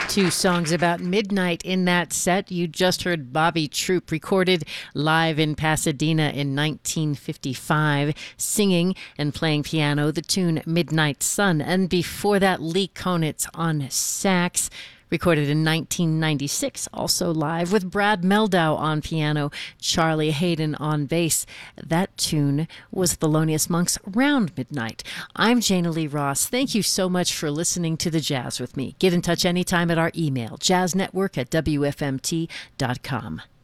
Two songs about midnight in that set. You just heard Bobby Troup, recorded live in Pasadena in 1955, singing and playing piano the tune Midnight Sun. And before that, Lee Konitz on sax, recorded in 1996, also live with Brad Meldau on piano, Charlie Hayden on bass. That tune was Thelonious Monk's Round Midnight. I'm Jana Lee Ross. Thank you so much for listening to The Jazz with me. Get in touch anytime at our email, jazznetwork@wfmt.com.